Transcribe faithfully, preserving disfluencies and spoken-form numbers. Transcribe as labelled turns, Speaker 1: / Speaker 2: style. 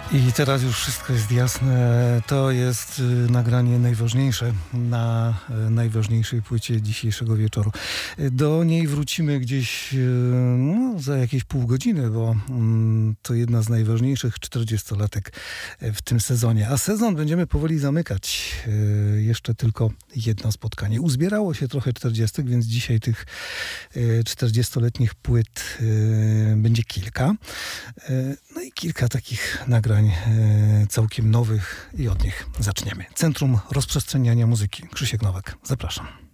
Speaker 1: I teraz już wszystko jest jasne. To jest nagranie najważniejsze na najważniejszej płycie dzisiejszego wieczoru. Do niej wrócimy gdzieś no, za jakieś pół godziny, bo to jedna z najważniejszych czterdziestolatek w tym sezonie. A sezon będziemy powoli zamykać. Jeszcze tylko jedno spotkanie. Uzbierało się trochę czterdziestek, więc dzisiaj tych czterdziestoletnich płyt będzie kilka. No i kilka takich nagrań całkiem nowych i od nich zaczniemy. Centrum Rozprzestrzeniania Muzyki. Krzysiek Nowak, zapraszam.